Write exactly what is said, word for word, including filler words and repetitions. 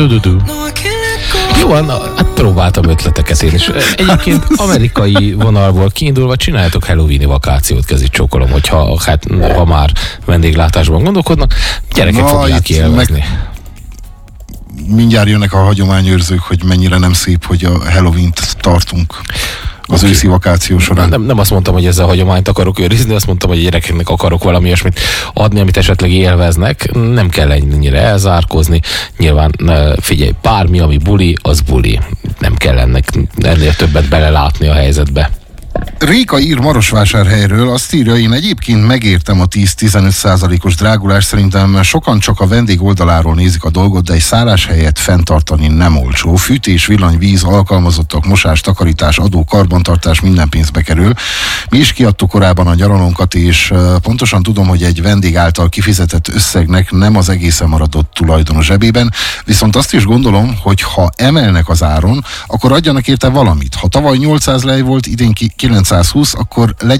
Jó, hát próbáltam ötleteket én is. Egyébként amerikai vonalból kiindulva csináljátok Halloween-i vakációt, kezdj csókolom, hogyha hát, ha már vendéglátásban gondolkodnak, gyerekek Na, fogják élvezni. Meg... Mindjárt jönnek a hagyományőrzők, hogy mennyire nem szép, hogy a Halloween-t tartunk az okay. őszi vakáció során. Nem, nem azt mondtam, hogy ezzel a hagyományt akarok őrizni, azt mondtam, hogy a gyerekeknek akarok valami olyasmit adni, amit esetleg élveznek. Nem kell ennyire elzárkózni. Nyilván figyelj, bármi, ami buli, az buli. Nem kell ennek ennél többet belelátni a helyzetbe. Réka ír Marosvásárhelyről, azt írja, én egyébként megértem a tíz-tizenöt százalékos drágulást, szerintem sokan csak a vendég oldaláról nézik a dolgot, de egy szálláshelyet fenntartani nem olcsó. Fűtés, villany, víz, alkalmazottak, mosás, takarítás, adó, karbantartás, minden pénzbe kerül. Mi is kiadtuk korábban a nyaralónkat, és pontosan tudom, hogy egy vendég által kifizetett összegnek nem az egészen maradott tulajdonos zsebében, viszont azt is gondolom, hogy ha emelnek az áron, akkor adjanak érte valamit. Ha tavaly nyolcszáz lej volt, idén kilencszázhúsz, akkor legyen